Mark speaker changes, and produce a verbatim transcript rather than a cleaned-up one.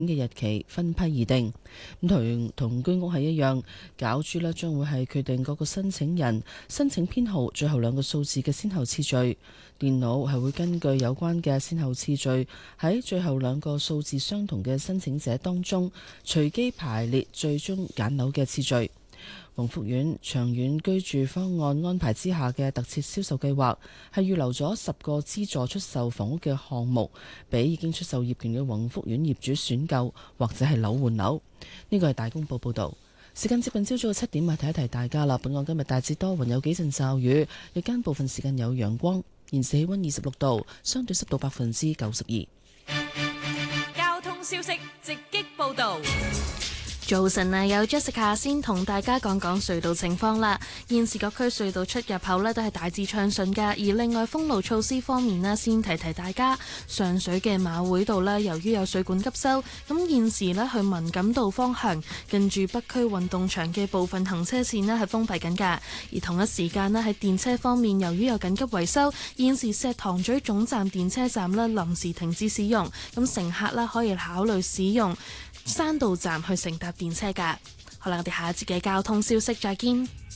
Speaker 1: 嘅日期分批而定。咁同同居屋係一樣，攪珠咧將會係決定各個申請人申請編號最後兩個數字嘅先後次序。電腦係會根據有關嘅先後次序，喺最後兩個數字相同嘅申請者當中隨機排列最終揀樓嘅次序。宏福苑長遠居住方案安排之下嘅特設銷售計劃，係預留咗十個資助出售房屋嘅項目，俾已經出售業權嘅宏福苑業主選購或者係樓換樓。呢個係大公報報導。時間接近朝早嘅七點啊，提一提大家啦。本港今日大致多雲，有幾陣驟雨，日間部分時間有陽光。現時氣溫二十六度，相對濕度百分之九十二。
Speaker 2: 交通消息直擊報導。
Speaker 3: 早晨啊，有 Jessica 先同大家講講隧道情況啦。現時各區隧道出入口呢都係大致暢順㗎。而另外封路措施方面呢，先提提大家，上水嘅馬會道呢，由於有水管急修，咁現時呢，去文錦道方向近住北區運動場嘅部分行車線呢係封閉緊㗎。而同一時間呢，喺電車方面，由於有緊急維修，現時石塘咀總站電車站呢臨時停止使用，咁乘客呢可以考慮使用山道站去乘搭電車㗎。好啦，我哋下一節嘅交通消息再見。